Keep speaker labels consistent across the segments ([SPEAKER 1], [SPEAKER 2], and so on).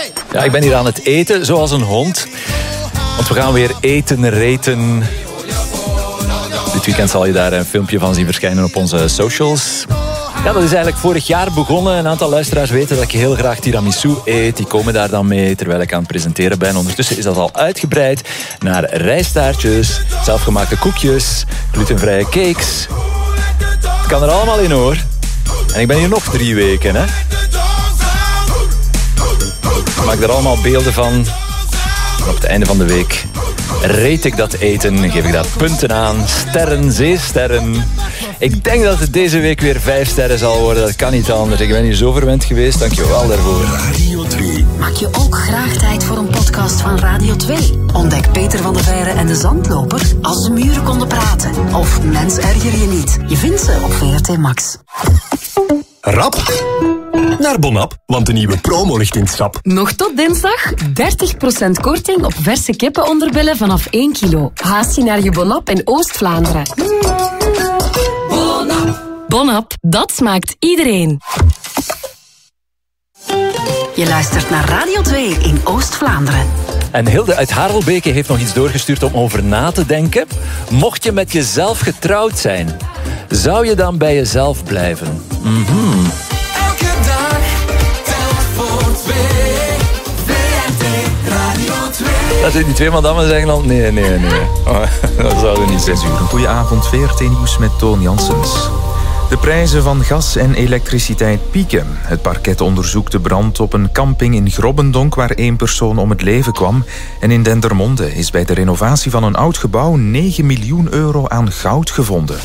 [SPEAKER 1] Ja, ik ben hier aan het eten, zoals een hond. Want we gaan weer eten, reten. Dit weekend zal je daar een filmpje van zien verschijnen op onze socials. Ja, dat is eigenlijk vorig jaar begonnen. Een aantal luisteraars weten dat ik heel graag tiramisu eet. Die komen daar dan mee terwijl ik aan het presenteren ben. Ondertussen is dat al uitgebreid naar rijstaartjes, zelfgemaakte koekjes, glutenvrije cakes. Het kan er allemaal in, hoor. En ik ben hier nog 3 weken, hè. Ik maak er allemaal beelden van. En op het einde van de week rate ik dat eten, geef ik daar punten aan. Sterren, zeesterren. Ik denk dat het deze week weer 5 sterren zal worden. Dat kan niet anders. Ik ben hier zo verwend geweest. Dank je wel daarvoor.
[SPEAKER 2] Radio 2.
[SPEAKER 3] Maak je ook graag tijd voor een podcast van Radio 2? Ontdek Peter van der Veire en de Zandloper als de muren konden praten. Of Mens erger je niet. Je vindt ze op VRT Max.
[SPEAKER 2] Rap naar Bonap, want de nieuwe promo ligt in het schap.
[SPEAKER 4] Nog tot dinsdag 30% korting op verse kippenonderbellen vanaf 1 kilo. Haast je naar je Bonap in Oost-Vlaanderen. Bonap. Bonap, dat smaakt iedereen.
[SPEAKER 3] Je luistert naar Radio 2 in Oost-Vlaanderen.
[SPEAKER 1] En Hilde uit Harelbeke heeft nog iets doorgestuurd om over na te denken. Mocht je met jezelf getrouwd zijn, zou je dan bij jezelf blijven?
[SPEAKER 5] Elke dag telt voor 2. VRT Radio 2.
[SPEAKER 1] Dat zijn die 2 madammen zeggen dan nee. Oh, dat zouden we niet zijn.
[SPEAKER 6] 6 uur. Een goede avond, VRT Nieuws met Toon Janssens. De prijzen van gas en elektriciteit pieken. Het parket onderzoekt de brand op een camping in Grobbendonk waar 1 persoon om het leven kwam. En in Dendermonde is bij de renovatie van een oud gebouw 9 miljoen euro aan goud gevonden.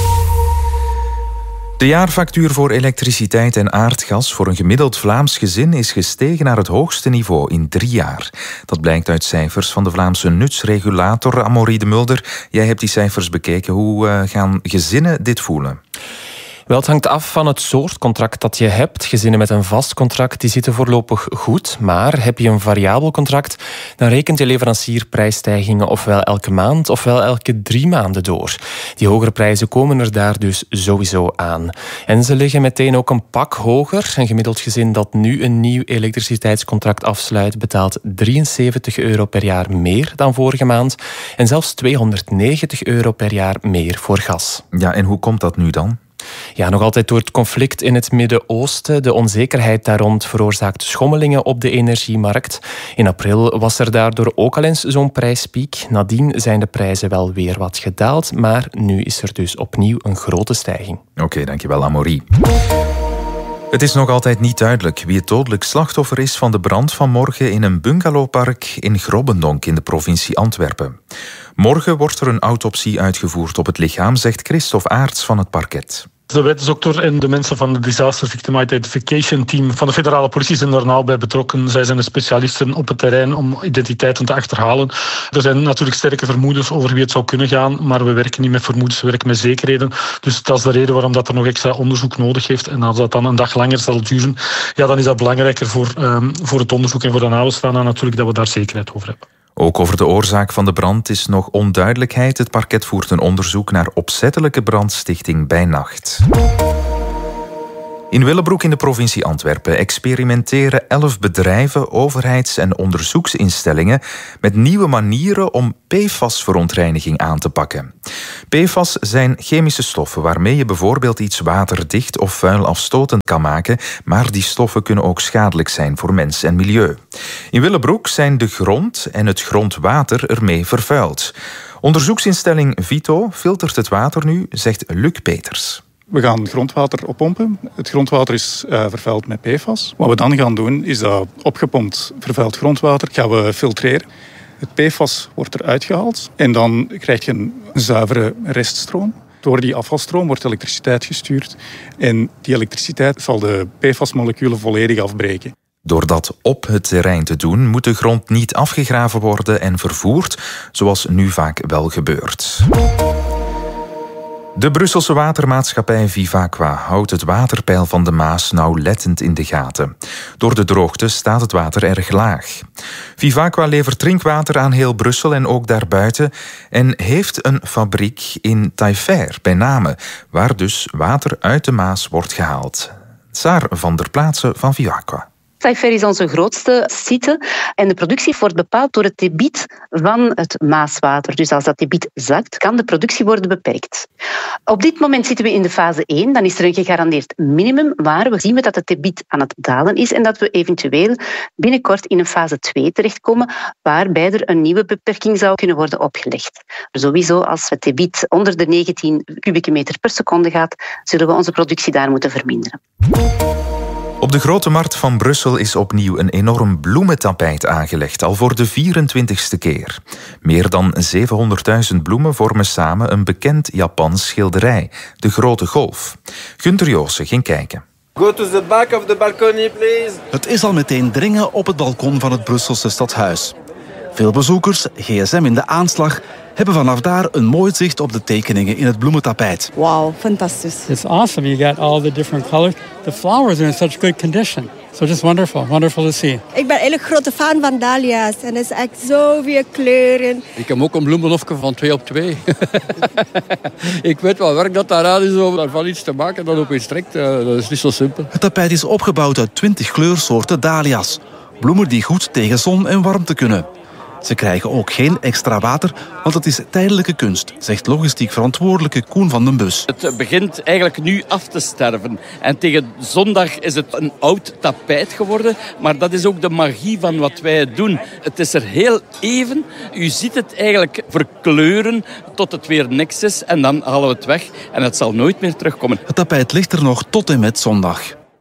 [SPEAKER 6] De jaarfactuur voor elektriciteit en aardgas voor een gemiddeld Vlaams gezin is gestegen naar het hoogste niveau in 3 jaar. Dat blijkt uit cijfers van de Vlaamse nutsregulator Amaury de Mulder. Jij hebt die cijfers bekeken. Hoe gaan gezinnen dit voelen?
[SPEAKER 7] Wel, het hangt af van het soort contract dat je hebt. Gezinnen met een vast contract die zitten voorlopig goed. Maar heb je een variabel contract, dan rekent je leverancier prijsstijgingen ofwel elke maand ofwel elke 3 maanden door. Die hogere prijzen komen er daar dus sowieso aan. En ze liggen meteen ook een pak hoger. Een gemiddeld gezin dat nu een nieuw elektriciteitscontract afsluit, betaalt €73 per jaar meer dan vorige maand. En zelfs €290 per jaar meer voor gas.
[SPEAKER 6] Ja, en hoe komt dat nu dan?
[SPEAKER 7] Ja, nog altijd door het conflict in het Midden-Oosten. De onzekerheid daar rond veroorzaakt schommelingen op de energiemarkt. In april was er daardoor ook al eens zo'n prijspiek. Nadien zijn de prijzen wel weer wat gedaald, maar nu is er dus opnieuw een grote stijging.
[SPEAKER 6] Oké, dankjewel Amaury. Het is nog altijd niet duidelijk wie het dodelijk slachtoffer is van de brand van morgen in een bungalowpark in Grobbendonk in de provincie Antwerpen. Morgen wordt er een autopsie uitgevoerd op het lichaam, zegt Christophe Aerts van het parket.
[SPEAKER 8] De wetsdokter en de mensen van het Disaster Victim Identification Team van de federale politie zijn er nauw bij betrokken. Zij zijn de specialisten op het terrein om identiteiten te achterhalen. Er zijn natuurlijk sterke vermoedens over wie het zou kunnen gaan, maar we werken niet met vermoedens, we werken met zekerheden. Dus dat is de reden waarom dat er nog extra onderzoek nodig heeft. En als dat dan een dag langer zal duren, ja, dan is dat belangrijker voor het onderzoek en voor de nabestaanden natuurlijk dat we daar zekerheid over hebben.
[SPEAKER 6] Ook over de oorzaak van de brand is nog onduidelijkheid. Het parket voert een onderzoek naar opzettelijke brandstichting bij nacht. In Willebroek in de provincie Antwerpen experimenteren 11 bedrijven, overheids- en onderzoeksinstellingen met nieuwe manieren om PFAS-verontreiniging aan te pakken. PFAS zijn chemische stoffen waarmee je bijvoorbeeld iets waterdicht of vuil afstotend kan maken, maar die stoffen kunnen ook schadelijk zijn voor mens en milieu. In Willebroek zijn de grond en het grondwater ermee vervuild. Onderzoeksinstelling Vito filtert het water nu, zegt Luc Peters.
[SPEAKER 9] We gaan grondwater oppompen. Het grondwater is vervuild met PFAS. Wat we dan gaan doen, is dat opgepompt vervuild grondwater gaan we filtreren. Het PFAS wordt eruit gehaald en dan krijg je een zuivere reststroom. Door die afvalstroom wordt elektriciteit gestuurd en die elektriciteit zal de PFAS-moleculen volledig afbreken.
[SPEAKER 6] Door dat op het terrein te doen, moet de grond niet afgegraven worden en vervoerd, zoals nu vaak wel gebeurt. De Brusselse watermaatschappij Vivaqua houdt het waterpeil van de Maas nauwlettend in de gaten. Door de droogte staat het water erg laag. Vivaqua levert drinkwater aan heel Brussel en ook daarbuiten en heeft een fabriek in Taillefer bij Namen, waar dus water uit de Maas wordt gehaald. Saar van der Plaatsen van Vivaqua.
[SPEAKER 10] Taillefer is onze grootste site en de productie wordt bepaald door het debiet van het Maaswater. Dus als dat debiet zakt, kan de productie worden beperkt. Op dit moment zitten we in de fase 1, dan is er een gegarandeerd minimum, maar we zien dat het debiet aan het dalen is en dat we eventueel binnenkort in een fase 2 terechtkomen, waarbij er een nieuwe beperking zou kunnen worden opgelegd. Sowieso, als het debiet onder de 19 kubieke meter per seconde gaat, zullen we onze productie daar moeten verminderen.
[SPEAKER 6] Op de Grote Markt van Brussel is opnieuw een enorm bloementapijt aangelegd, al voor de 24e keer. Meer dan 700.000 bloemen vormen samen een bekend Japans schilderij, de Grote Golf. Gunther Joossen ging kijken.
[SPEAKER 11] Go to the back of the balcony, please.
[SPEAKER 12] Het is al meteen dringen op het balkon van het Brusselse stadhuis. Veel bezoekers, gsm in de aanslag, hebben vanaf daar een mooi zicht op de tekeningen in het bloementapijt.
[SPEAKER 13] Wow, fantastisch.
[SPEAKER 14] It's awesome. You got all the different colors. The flowers are in such good condition. So just wonderful. Wonderful to see.
[SPEAKER 13] Ik ben eigenlijk grote fan van dahlia's. En het is echt zoveel kleuren.
[SPEAKER 15] Ik heb ook een bloemenhofje van 2 op 2. Ik weet wat werk dat daaraan is om daarvan iets te maken dat op iets trekt. Dat is niet zo simpel.
[SPEAKER 12] Het tapijt is opgebouwd uit 20 kleursoorten dahlia's. Bloemen die goed tegen zon en warmte kunnen. Ze krijgen ook geen extra water, want het is tijdelijke kunst, zegt logistiek verantwoordelijke Koen van den Bus.
[SPEAKER 16] Het begint eigenlijk nu af te sterven. En tegen zondag is het een oud tapijt geworden. Maar dat is ook de magie van wat wij doen. Het is er heel even. U ziet het eigenlijk verkleuren tot het weer niks is. En dan halen we het weg en het zal nooit meer terugkomen.
[SPEAKER 12] Het tapijt ligt er nog tot en met zondag.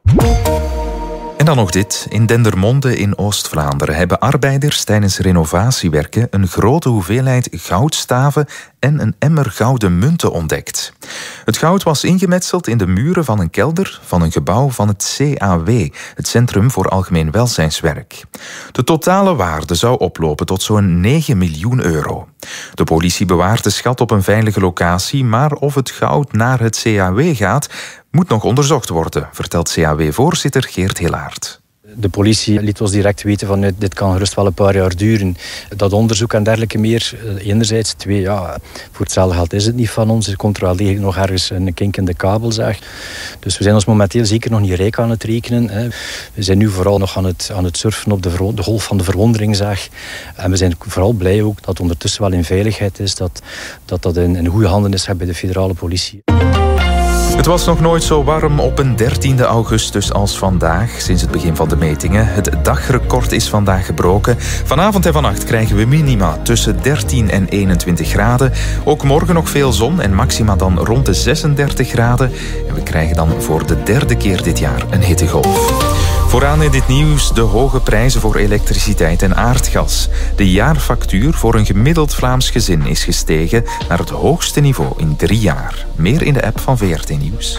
[SPEAKER 6] En dan nog dit. In Dendermonde in Oost-Vlaanderen hebben arbeiders tijdens renovatiewerken een grote hoeveelheid goudstaven en een emmer gouden munten ontdekt. Het goud was ingemetseld in de muren van een kelder van een gebouw van het CAW, het Centrum voor Algemeen Welzijnswerk. De totale waarde zou oplopen tot zo'n 9 miljoen euro. De politie bewaart de schat op een veilige locatie, maar of het goud naar het CAW gaat, moet nog onderzocht worden, vertelt CAW-voorzitter Geert Hilaert.
[SPEAKER 17] De politie liet ons direct weten van dit kan gerust wel een paar jaar duren. Dat onderzoek en dergelijke meer, enerzijds. 2, voor hetzelfde geld is het niet van ons. Er komt er wel degelijk nog ergens een kink in de kabelzaag. Dus we zijn ons momenteel zeker nog niet rijk aan het rekenen. We zijn nu vooral nog aan het surfen op de golf van de verwonderingzaag. En we zijn vooral blij ook dat het ondertussen wel in veiligheid is. Dat in goede handen is bij de federale politie.
[SPEAKER 6] Het was nog nooit zo warm op een 13e augustus als vandaag, sinds het begin van de metingen. Het dagrecord is vandaag gebroken. Vanavond en vannacht krijgen we minima tussen 13 en 21 graden. Ook morgen nog veel zon en maxima dan rond de 36 graden. En we krijgen dan voor de 3e keer dit jaar een hittegolf. Vooraan in dit nieuws de hoge prijzen voor elektriciteit en aardgas. De jaarfactuur voor een gemiddeld Vlaams gezin is gestegen naar het hoogste niveau in 3 jaar. Meer in de app van VRT Nieuws.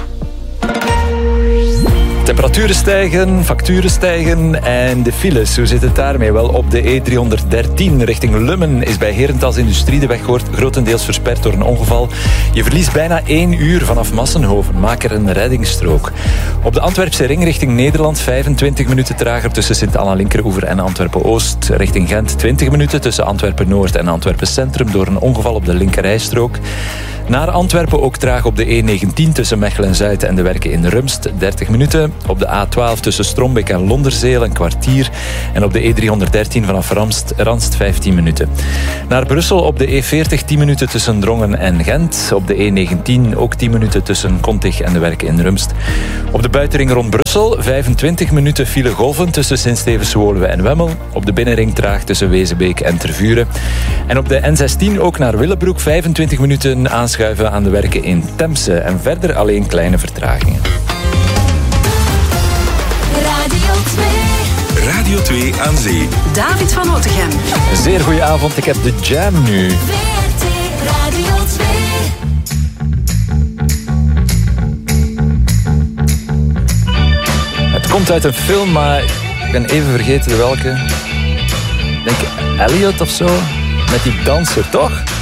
[SPEAKER 1] Temperaturen stijgen, facturen stijgen en de files, hoe zit het daarmee? Wel, op de E313 richting Lummen is bij Herentals Industrie de weg grotendeels versperd door een ongeval. Je verliest bijna 1 uur vanaf Massenhoven. Maak er een reddingsstrook. Op de Antwerpse ring richting Nederland 25 minuten trager tussen Sint-Anna-Linkeroever en Antwerpen-Oost. Richting Gent 20 minuten tussen Antwerpen-Noord en Antwerpen-Centrum door een ongeval op de linkerrijstrook. Naar Antwerpen ook traag op de E19 tussen Mechelen-Zuid en de werken in Rumst 30 minuten. Op de A12 tussen Strombeek en Londerzeel een kwartier. En op de E313 vanaf Randst 15 minuten. Naar Brussel op de E40 10 minuten tussen Drongen en Gent. Op de E19 ook 10 minuten tussen Kontig en de werken in Rumst. Op de buitenring rond Brussel 25 minuten file golven tussen Sint-Stevens-Woluwe en Wemmel. Op de binnenring traag tussen Wezenbeek en Tervuren. En op de N16 ook naar Willebroek 25 minuten aanschuiven aan de werken in Temse. En verder alleen kleine vertragingen.
[SPEAKER 2] Radio 2 aan zee.
[SPEAKER 3] David van Otegem.
[SPEAKER 1] Een zeer goede avond, ik heb de jam nu.
[SPEAKER 5] VRT Radio 2.
[SPEAKER 1] Het komt uit een film, maar ik ben even vergeten welke. Ik denk Elliot of zo. Met die danser, toch?